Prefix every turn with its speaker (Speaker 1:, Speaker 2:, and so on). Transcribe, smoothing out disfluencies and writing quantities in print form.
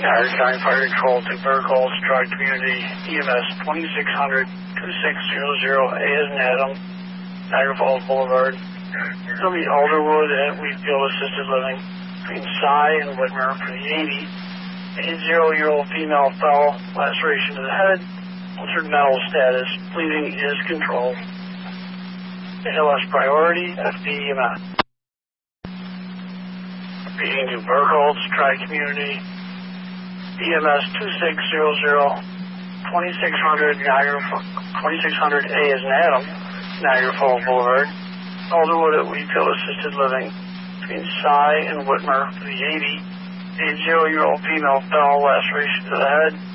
Speaker 1: Niagara County Fire Control to Burkholz Tri-Community EMS 2600 2600 A as in Adam, Niagara Falls Boulevard. It'll be Alderwood at Wheatfield Assisted Living between Cy and Whitmer for the 80-year-old female fell, laceration to the head, altered mental status, bleeding is controlled. ALS priority, FDEMS. Repeating to Burkholz Tri-Community EMS 2600 2600 2600A as in Adam, Niagara Falls Boulevard. Alderwood at Wheatfield Assisted Living between Cy and Whitmer for the 80-year-old female fell, laceration to the head,